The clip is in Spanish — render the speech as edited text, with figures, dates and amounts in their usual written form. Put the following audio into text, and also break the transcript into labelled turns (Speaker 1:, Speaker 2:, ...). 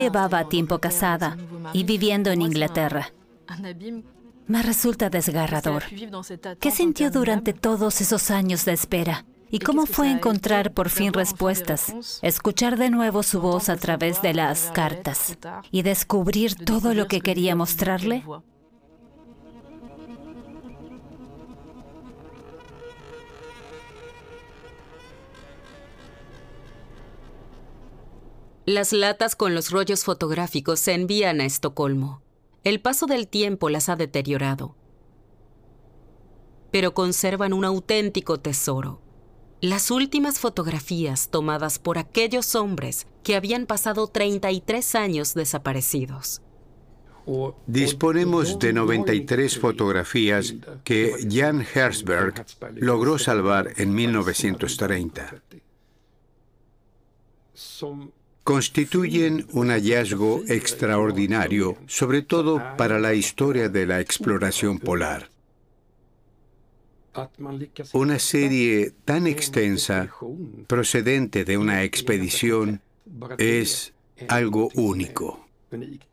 Speaker 1: Llevaba tiempo casada y viviendo en Inglaterra. Me resulta desgarrador. ¿Qué sintió durante todos esos años de espera? ¿Y cómo fue encontrar por fin respuestas? Escuchar de nuevo su voz a través de las cartas y descubrir todo lo que quería mostrarle.
Speaker 2: Las latas con los rollos fotográficos se envían a Estocolmo. El paso del tiempo las ha deteriorado, pero conservan un auténtico tesoro. Las últimas fotografías tomadas por aquellos hombres que habían pasado 33 años desaparecidos.
Speaker 3: Disponemos de 93 fotografías que Jan Herzberg logró salvar en 1930. Constituyen un hallazgo extraordinario, sobre todo para la historia de la exploración polar. Una serie tan extensa, procedente de una expedición, es algo único.